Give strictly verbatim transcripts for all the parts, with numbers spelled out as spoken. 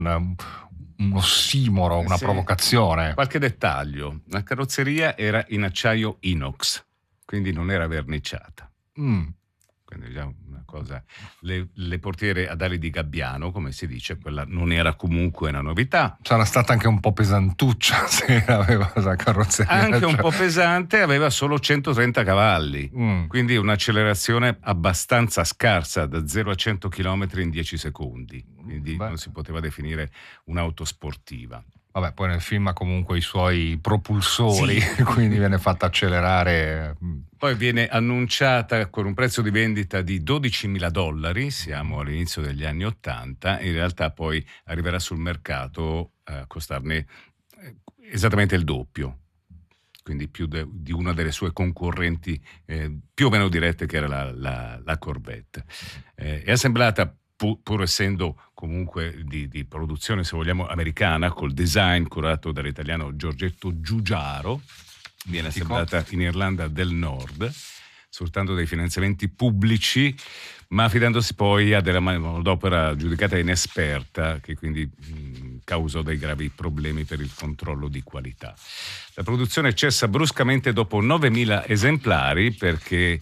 un, un ossimoro, una sì. provocazione. Qualche dettaglio: la carrozzeria era in acciaio inox, quindi non era verniciata. Mm. Quindi diciamo una cosa, le, le portiere ad ali di gabbiano, come si dice, quella non era comunque una novità. Sarà stata anche un po' pesantuccia se aveva la carrozzeria. Anche cioè. un po' pesante, aveva solo centotrenta cavalli, Mm. quindi un'accelerazione abbastanza scarsa, da zero a cento chilometri in dieci secondi, quindi Beh. non si poteva definire un'auto sportiva. Vabbè, poi nel film ha comunque i suoi propulsori, Sì. quindi viene fatta accelerare. Poi viene annunciata con un prezzo di vendita di dodicimila dollari, siamo all'inizio degli anni ottanta, in realtà poi arriverà sul mercato a costarne esattamente il doppio, quindi più de, di una delle sue concorrenti eh, più o meno dirette, che era la, la, la Corvette. Eh, è assemblata pur, pur essendo comunque di, di produzione, se vogliamo, americana, col design curato dall'italiano Giorgetto Giugiaro. Viene assemblata in Irlanda del Nord, sfruttando dei finanziamenti pubblici, ma affidandosi poi a della manodopera giudicata inesperta, che quindi mh, causò dei gravi problemi per il controllo di qualità. La produzione cessa bruscamente dopo novemila esemplari, perché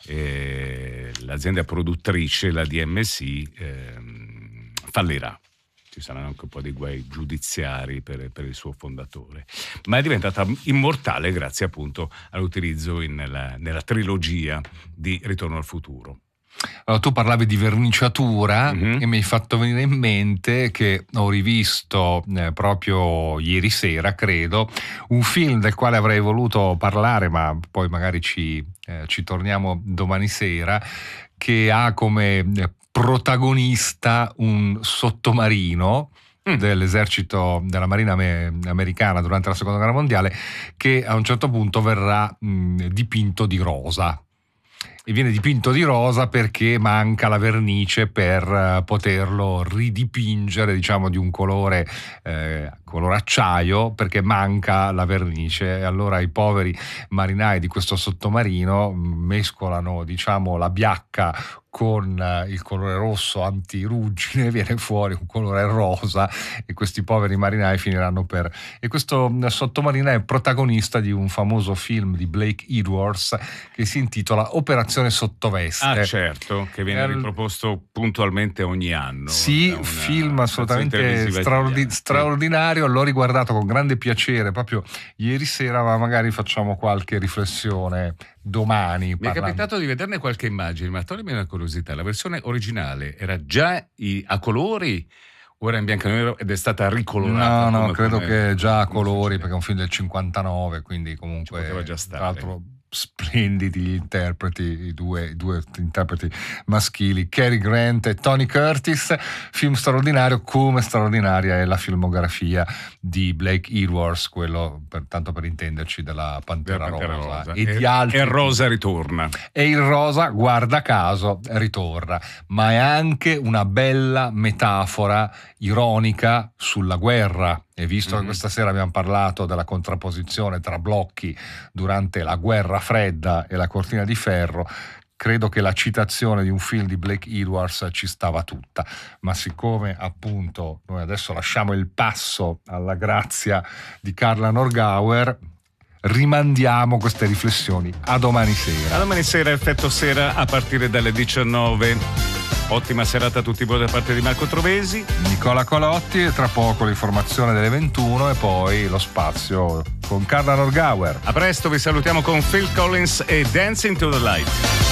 eh, l'azienda produttrice, la D M C, eh, fallirà. Ci saranno anche un po' di guai giudiziari per, per il suo fondatore, ma è diventata immortale grazie appunto all'utilizzo in, nella, nella trilogia di Ritorno al futuro. Allora, tu parlavi di verniciatura Mm-hmm. e mi hai fatto venire in mente che ho rivisto eh, proprio ieri sera, credo, un film del quale avrei voluto parlare, ma poi magari ci, eh, ci torniamo domani sera, che ha come eh, protagonista un sottomarino mm. dell'esercito, della marina me- americana durante la seconda guerra mondiale, che a un certo punto verrà mh, dipinto di rosa. E viene dipinto di rosa perché manca la vernice per uh, poterlo ridipingere, diciamo, di un colore eh, colore acciaio, perché manca la vernice. E allora i poveri marinai di questo sottomarino mescolano, diciamo, la biacca con uh, il colore rosso antiruggine, viene fuori un colore rosa e questi poveri marinai finiranno per... E questo uh, sottomarino è protagonista di un famoso film di Blake Edwards che si intitola Operazione Sottoveste. Ah, certo, che viene El... riproposto puntualmente ogni anno. Sì, un film assolutamente straordi- straordinario, l'ho riguardato con grande piacere proprio ieri sera, ma magari facciamo qualche riflessione domani. Mi parlando. è capitato di vederne qualche immagine, ma toglimi una curiosità: la versione originale era già i, a colori o era in bianco e nero ed è stata ricolorata? No, no, come, credo come, che già a colori, perché è un film del cinquantanove, quindi comunque ci poteva già stare. tra l'altro splendidi gli interpreti, i due, i due interpreti maschili, Cary Grant e Tony Curtis. Film straordinario, come straordinaria è la filmografia di Blake Edwards, quello per, tanto per intenderci della Pantera, Pantera Rosa, Rosa. E, e di altri. E Rosa ritorna. E il rosa, guarda caso, ritorna, ma è anche una bella metafora ironica sulla guerra. E visto mm-hmm. che questa sera abbiamo parlato della contrapposizione tra blocchi durante la guerra fredda e la cortina di ferro, credo che la citazione di un film di Blake Edwards ci stava tutta. Ma siccome appunto noi adesso lasciamo il passo alla grazia di Carla Norgauer, rimandiamo queste riflessioni a domani sera. A domani sera, Effetto Sera, a partire dalle diciannove. Ottima serata a tutti voi da parte di Marco Trovesi, Nicola Colotti, e tra poco l'informazione delle ventuno e poi lo spazio con Carla Norgauer. A presto, vi salutiamo con Phil Collins e Dancing to the Light.